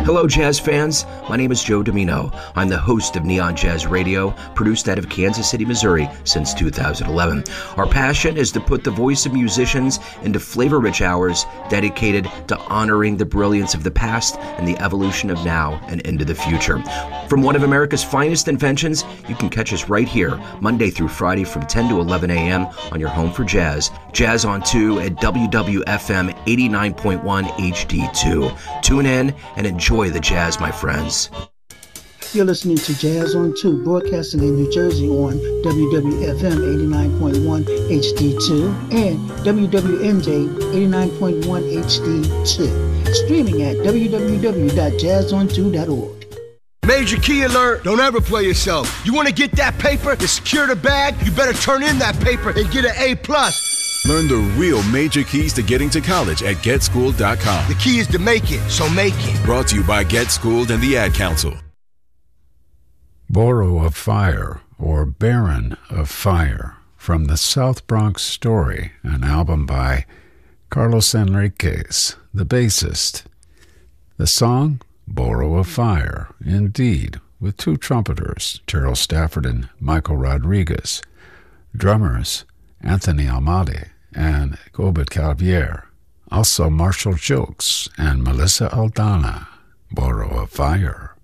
Hello, jazz fans. My name is Joe Domino. I'm the host of Neon Jazz Radio, produced out of Kansas City, Missouri since 2011. Our passion is to put the voice of musicians into flavor-rich hours dedicated to honoring the brilliance of the past and the evolution of now and into the future. From one of America's finest inventions, you can catch us right here, Monday through Friday from 10 to 11 a.m. on your home for jazz. Jazz on 2 at WWFM 89.1 HD2. Tune in and enjoy the jazz, my friends. You're listening to Jazz on 2, broadcasting in New Jersey on WWFM 89.1 HD2 and WWMJ 89.1 HD2. Streaming at www.jazzon2.org. Major key alert! Don't ever play yourself. You want to get that paper to secure the bag? You better turn in that paper and get an A+. Learn the real major keys to getting to college at GetSchooled.com. The key is to make it, so make it. Brought to you by Get Schooled and the Ad Council. Borough of Fire, or Baron of Fire, from the South Bronx Story, an album by Carlos Enriquez, the bassist. The song, Borough of Fire, indeed, with two trumpeters, Terrell Stafford and Michael Rodriguez, drummers, Anthony Almade and Gobert Calvier, also Marshall Jokes and Melissa Aldana, Borough of Fire.